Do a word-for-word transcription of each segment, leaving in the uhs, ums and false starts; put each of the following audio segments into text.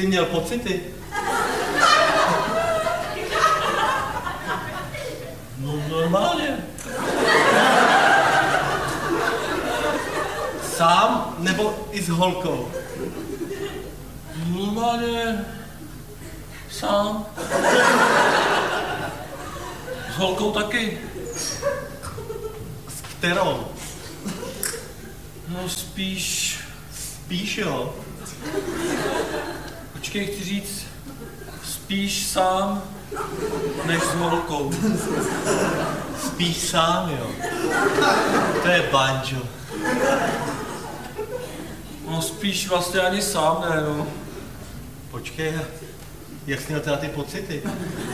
jsi měl pocity? No normálně. Sám nebo i s holkou? Normálně sám. S holkou taky. S kterou? No spíš... Spíš jo. Počkej, chci říct, spíš sám, než s holkou. Spíš sám, jo. To je banjo. No spíš vlastně ani sám ne, no. Počkej, jak jsi měl teda ty pocity?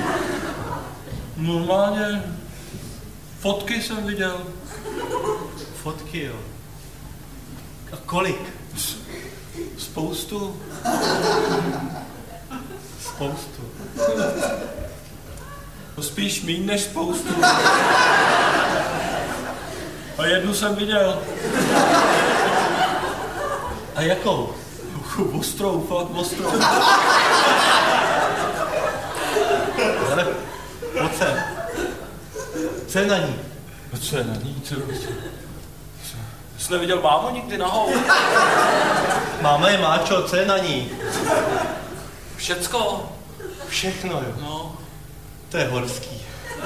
Normálně fotky jsem viděl. Fotky, jo. A kolik? Spoustu. Spoustu. No spíš míň než spoustu. A jednu jsem viděl. A jakou? Ostrou, fakt ostrou. Ale pojď sem. Co je na ní? No co je na ní? Co, co, jsi neviděl mámu nikdy nahou? Máma je máčo, co je na ní? Všecko. Všechno, jo. No. To je horský.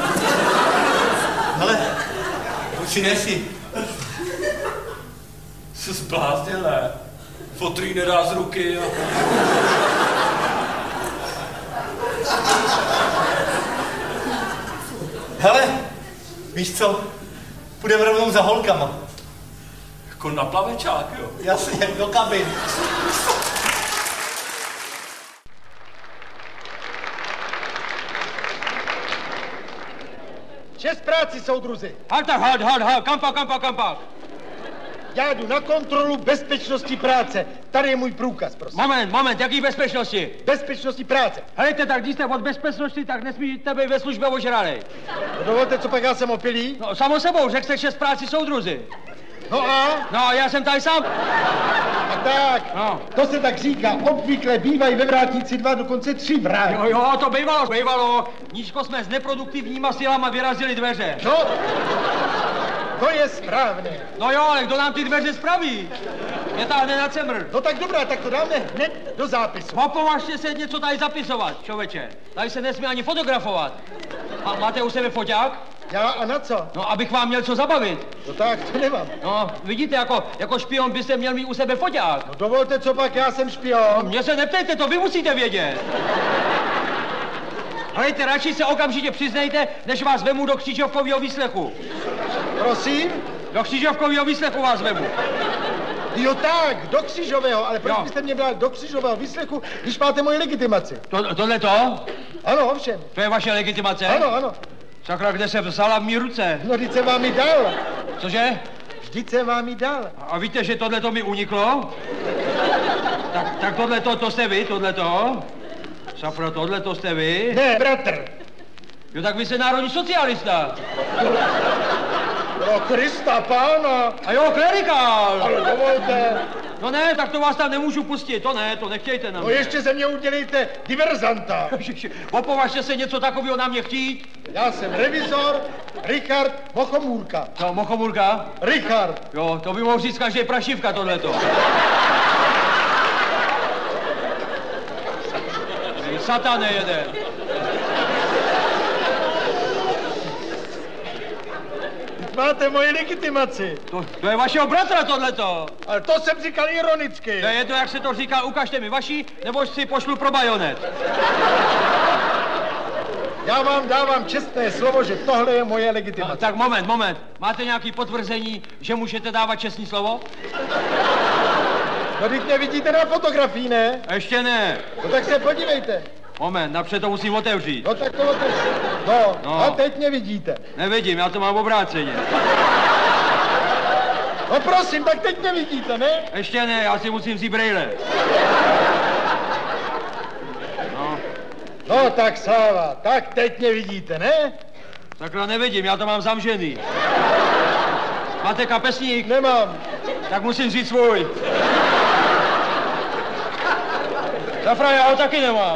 Hele, přinesi. Jsi zbláznil, ne? Fotrý nedá z ruky a... Hele, víš co? Půjdeme rovnou za holkama. Jako na plavečák, jo? Jasně, do kabin. Čest práci, soudruzi. Halt, tak, halt, halt, halt, kam pak, kam pak, kam pak. Já jdu na kontrolu bezpečnosti práce. Tady je můj průkaz, prosím. Moment, moment, jaký bezpečnosti? Bezpečnosti práce. Helejte, tak když jste od bezpečnosti, tak nesmíte být ve službě ožralej. No dovolte, co pak já jsem opilý? No, samo sebou, řekl jste čest práci, soudruzi. No a? No, já jsem tady sám. A tak, No. To se tak říká. Obvykle bývají ve vrátnici dva, dokonce tři vrátky. Jo, jo, to bývalo, bývalo. Nížko jsme s neproduktivníma silama vyrazili dveře. No, to je správné. No jo, ale kdo nám ty dveře spraví? Mě táhne na cemr. No tak dobrá, tak to dáme hned do zápisu. Opovažte se něco tady zapisovat, člověče. Tady se nesmí ani fotografovat. A máte u sebe foťák? Já a na co? No, abych vám měl co zabavit. No tak, to nemám. No, vidíte, jako, jako špion byste měl mít u sebe foťák. No dovolte, co pak, já jsem špion. Mě se neptejte, to vy musíte vědět. Hlejte, radši se okamžitě přiznejte, než vás vemu do Křižovkovýho výslechu. Prosím? Do Křižovkovýho výslechu vás vemu. Jo tak, do Křižového, ale proč Jo. byste mě brali do Křižového výslechu, když máte moji legitimaci? To, tohle to? Ano, ovšem. To je vaše legitimace? Ano, ano. Sakra, kde se vzala v mý ruce? No, vždyť jsem vám ji dal. Cože? Vždyť jsem vám ji dal. A víte, že tohle to mi uniklo? Tak, tak tohle to, to jste vy, tohle to? Sakra, tohle to jste vy? Ne, bratr. Jo, tak vy jste národní socialista. Pro Krista pána. A jo, klerikál. Ale dovolte. No ne, tak to vás tam nemůžu pustit, to ne, to nechtějte na No mě. ještě ze mě udělejte diverzanta. Opovažte se něco takového na mě chtít. Já jsem revizor Richard Mochomůrka. Co, Mochomůrka? Richard. Jo, to by mohl říct každý prašivka tohleto. Satane jeden. Máte moji legitimaci. To, to je vašeho bratra tohleto. Ale to jsem říkal ironicky. To je to, jak se to říká, ukažte mi vaši, nebo si pošlu pro bajonet. Já vám dávám čestné slovo, že tohle je moje legitimace. No, tak moment, moment. Máte nějaký potvrzení, že můžete dávat čestné slovo? No, teď mě vidíte na fotografii, ne? Ještě ne. No tak se podívejte. Moment, napřed to musím otevřít. No tak to otevř. No, No. a teď mě vidíte. Nevidím, já to mám obráceně. No prosím, tak teď mě vidíte, ne? Ještě ne, já si musím vzít brejle. No, No tak sláva, tak teď mě vidíte, ne? takhle nevidím, já to mám zamžený. Máte kapesník? Nemám. Tak musím vzít svůj. Za fraje já ho taky nemám.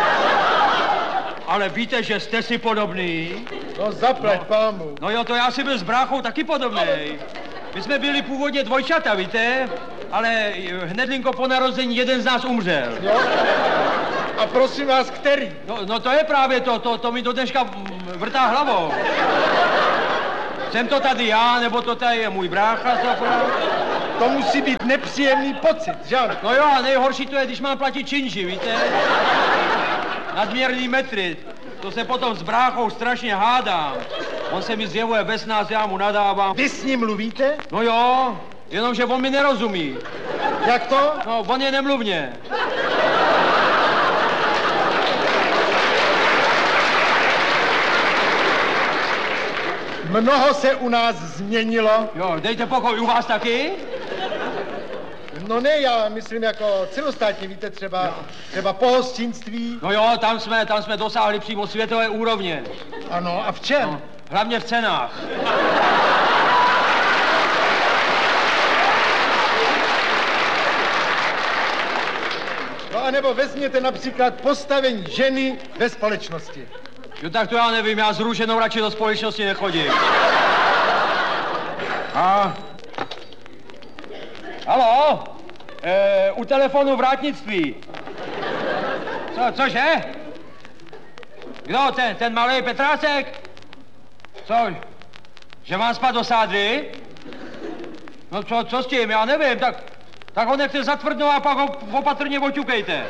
Ale víte, že jste si podobný? No zaplať no. pámu. No jo, to já si byl s bráchou taky podobný. My jsme byli původně dvojčata, víte? Ale hnedlinko po narození jeden z nás umřel. Jo? A prosím vás, který? No, no to je právě to, to, to mi do dneška vrtá hlavou. Jsem to tady já, nebo to tady je můj brácha? To musí být nepříjemný pocit, že ano? No jo, a nejhorší to je, když mám platit činži, víte? Nadměrný metry. To se potom s bráchou strašně hádám. On se mi zjevuje bez nás, já mu nadávám. Vy s ním mluvíte? No jo, jenomže on mi nerozumí. Jak to? No, on je nemluvně. Mnoho se u nás změnilo. Jo, dejte pokoj, u vás taky? No ne, já myslím jako celostátně, víte, třeba, třeba pohostinství. No jo, tam jsme, tam jsme dosáhli přímo světové úrovně. Ano, a v čem? No, hlavně v cenách. No a nebo vezměte například postavení ženy ve společnosti. Jo, tak to já nevím, já s Růženou radši do společnosti nechodím. A... Haló? E, u telefonu vrátnictví. Co, cože? Kdo, ten, ten malý Petrácek? Co? Že vám spadl do sádry? No co, co s tím, já nevím, tak, tak ho nechte zatvrdnout a pak ho opatrně oťukejte.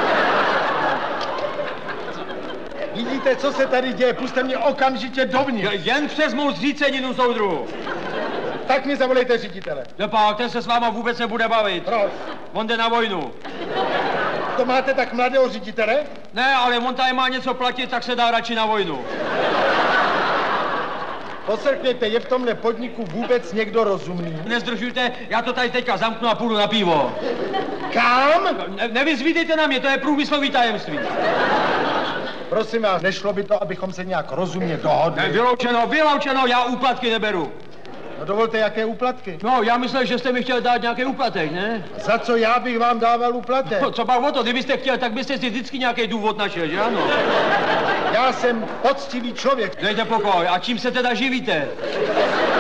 Vidíte, co se tady děje, puste mě okamžitě dovnitř. Jen přes mou zříceninu, soudruhu. Tak mi zavolejte ředitele. No pak, ten se s váma vůbec nebude bavit. Proč? On jde na vojnu. To máte tak mladého ředitele? Ne, ale on tady má něco platit, tak se dá radši na vojnu. Posrkněte, je v tomhle podniku vůbec někdo rozumný? Nezdržujte, já to tady teďka zamknu a půjdu na pivo. Kam? Ne, nevyzvídejte na mě, to je průmyslový tajemství. Prosím vás, nešlo by to, abychom se nějak rozumně dohodli? Ne, vyloučeno, vyloučeno, já úplatky neberu. No dovolte, jaké úplatky? No, já myslel, že jste mi chtěl dát nějaký úplatek, ne? Za co já bych vám dával úplatek? No, co pak o to, kdybyste chtěl, tak byste si vždycky nějaký důvod našel, že ano? Já jsem poctivý člověk. Dejte pokoj, a čím se teda živíte?